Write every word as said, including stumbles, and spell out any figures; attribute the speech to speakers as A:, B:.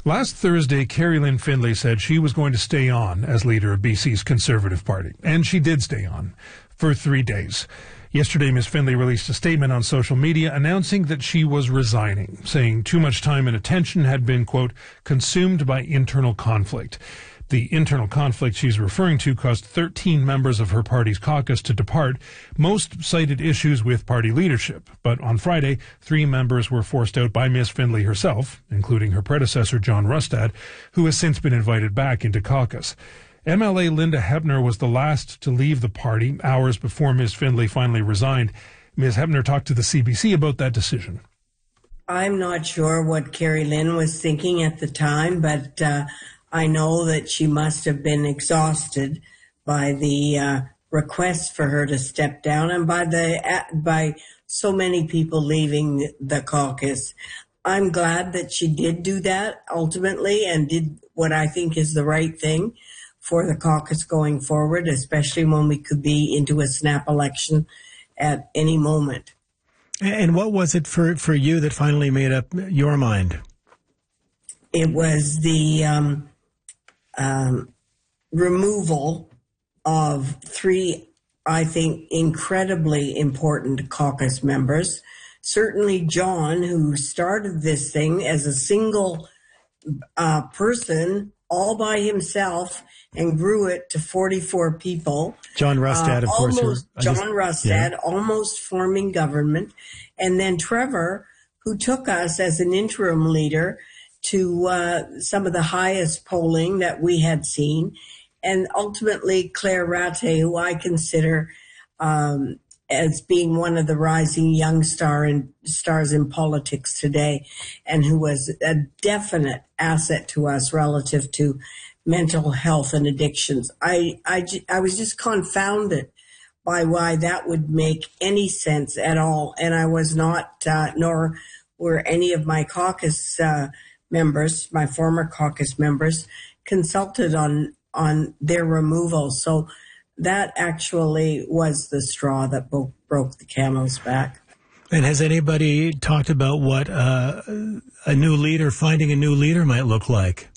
A: Last Thursday, Kerry Lynn Findlay said she was going to stay on as leader of B C's Conservative Party, and she did stay on for three days. Yesterday, Miz Findlay released a statement on social media announcing that she was resigning, saying too much time and attention had been, quote, consumed by internal conflict. The internal conflict she's referring to caused thirteen members of her party's caucus to depart. Most cited issues with party leadership. But on Friday, three members were forced out by Miz Findlay herself, including her predecessor, John Rustad, who has since been invited back into caucus. M L A Linda Hepner was the last to leave the party hours before Miz Findlay finally resigned. Miz Hepner talked to the C B C about that decision.
B: I'm not sure what Kerry Lynn was thinking at the time, but uh, I know that she must have been exhausted by the uh, request for her to step down and by the uh, by so many people leaving the caucus. I'm glad that she did do that ultimately and did what I think is the right thing for the caucus going forward, especially when we could be into a snap election at any moment.
C: And what was it for, for you that finally made up your mind?
B: It was the um, um, removal of three, I think, incredibly important caucus members. Certainly John, who started this thing as a single uh, person all by himself and grew it to forty-four people.
C: John Rustad, uh, of course.
B: Almost, John just, Rustad, yeah. almost forming government. And then Trevor, who took us as an interim leader to uh, some of the highest polling that we had seen. And ultimately, Claire Rattay, who I consider um, as being one of the rising young star in, stars in politics today, and who was a definite asset to us relative to mental health and addictions. I, I, I was just confounded by why that would make any sense at all. And I was not, uh, nor were any of my caucus uh, members, my former caucus members, consulted on, on their removal. So that actually was the straw that bo- broke the camel's back.
C: And has anybody talked about what uh, a new leader, finding a new leader might look like?